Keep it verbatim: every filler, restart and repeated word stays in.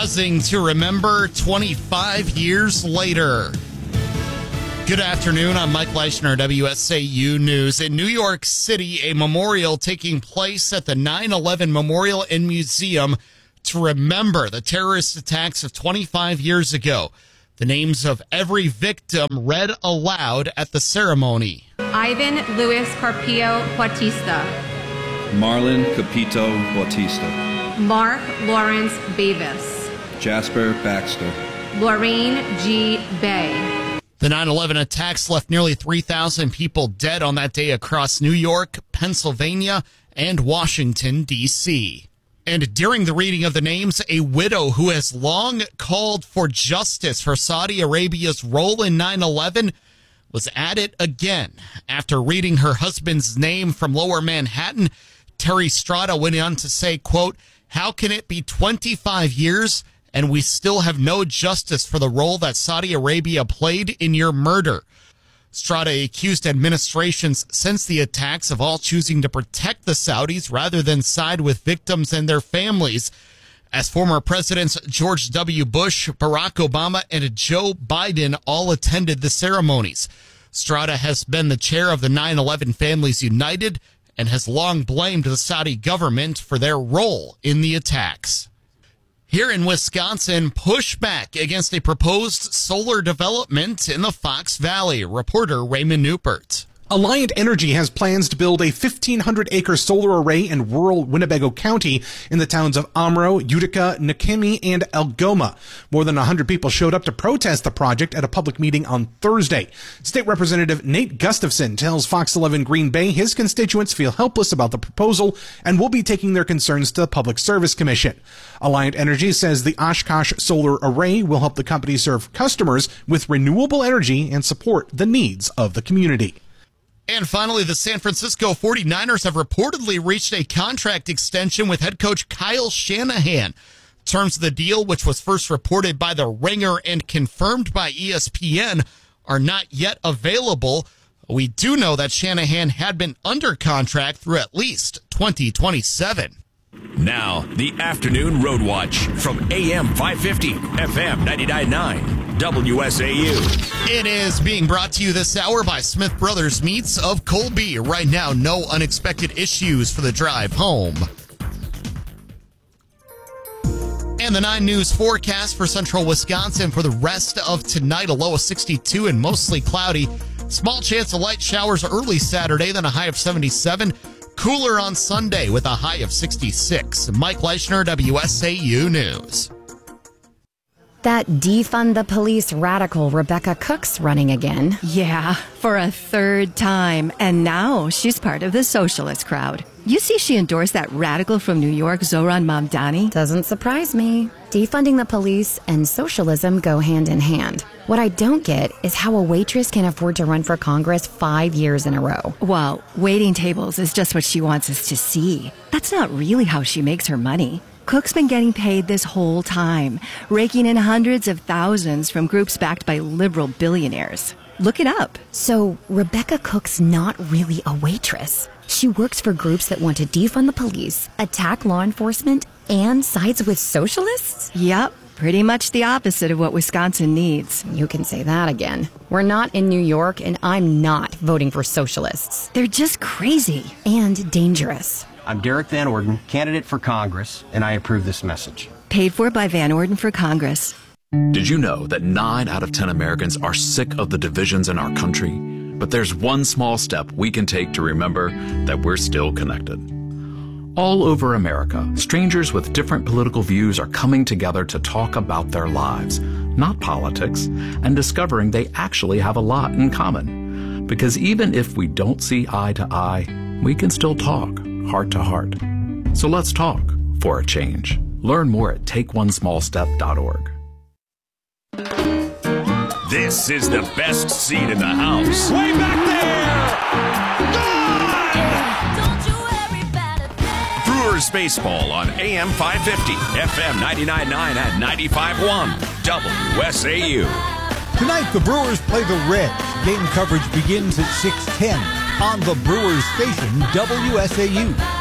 pausing to remember twenty-five years later. Good afternoon. I'm Mike Leischner, W S A U News. In New York City, a memorial taking place at the nine eleven Memorial and Museum to remember the terrorist attacks of twenty-five years ago. The names of every victim read aloud at the ceremony. Ivan Luis Carpio Bautista. Marlon Capito Bautista. Mark Lawrence Bavis. Jasper Baxter. Lorraine G. Bay. The nine eleven attacks left nearly three thousand people dead on that day across New York, Pennsylvania, and Washington, D C And during the reading of the names, a widow who has long called for justice for Saudi Arabia's role in nine eleven was at it again. After reading her husband's name from Lower Manhattan, Terry Strada went on to say, quote, "How can it be twenty-five years and we still have no justice for the role that Saudi Arabia played in your murder?" Strada accused administrations since the attacks of all choosing to protect the Saudis rather than side with victims and their families. As former presidents George W. Bush, Barack Obama, and Joe Biden all attended the ceremonies. Strada has been the chair of the nine eleven Families United and has long blamed the Saudi government for their role in the attacks. Here in Wisconsin, pushback against a proposed solar development in the Fox Valley. Reporter Raymond Newport. Alliant Energy has plans to build a fifteen hundred acre solar array in rural Winnebago County in the towns of Omro, Utica, Nakemi, and Algoma. More than one hundred people showed up to protest the project at a public meeting on Thursday. State Representative Nate Gustafson tells Fox eleven Green Bay his constituents feel helpless about the proposal and will be taking their concerns to the Public Service Commission. Alliant Energy says the Oshkosh solar array will help the company serve customers with renewable energy and support the needs of the community. And finally, the San Francisco forty-niners have reportedly reached a contract extension with head coach Kyle Shanahan. Terms of the deal, which was first reported by The Ringer and confirmed by E S P N, are not yet available. We do know that Shanahan had been under contract through at least twenty twenty-seven. Now, the Afternoon Road Watch from A M five fifty, F M ninety-nine point nine, W S A U. It is being brought to you this hour by Smith Brothers Meats of Colby. Right now, no unexpected issues for the drive home. And the nine News forecast for central Wisconsin for the rest of tonight. A low of sixty-two and mostly cloudy. Small chance of light showers early Saturday, then a high of seventy-seven. Cooler on Sunday with a high of sixty-six. Mike Leischner, W S A U News. That defund the police radical Rebecca Cook's running again. Yeah, for a third time. And now she's part of the socialist crowd. You see she endorsed that radical from New York, Zoran Mamdani? Doesn't surprise me. Defunding the police and socialism go hand in hand. What I don't get is how a waitress can afford to run for Congress five years in a row. Well, waiting tables is just what she wants us to see. That's not really how she makes her money. Cook's been getting paid this whole time, raking in hundreds of thousands from groups backed by liberal billionaires. Look it up. So Rebecca Cook's not really a waitress. She works for groups that want to defund the police, attack law enforcement, and sides with socialists? Yep, pretty much the opposite of what Wisconsin needs. You can say that again. We're not in New York, and I'm not voting for socialists. They're just crazy. And dangerous. I'm Derek Van Orden, candidate for Congress, and I approve this message. Paid for by Van Orden for Congress. Did you know that nine out of ten Americans are sick of the divisions in our country? But there's one small step we can take to remember that we're still connected. All over America, strangers with different political views are coming together to talk about their lives, not politics, and discovering they actually have a lot in common. Because even if we don't see eye to eye, we can still talk heart to heart. So let's talk for a change. Learn more at take one small step dot org. This is the best seat in the house. Way back there! Gone! Brewers baseball on A M five fifty, F M ninety-nine point nine and ninety-five point one, W S A U. Tonight, the Brewers play the Reds. Game coverage begins at six ten on the Brewers station, W S A U.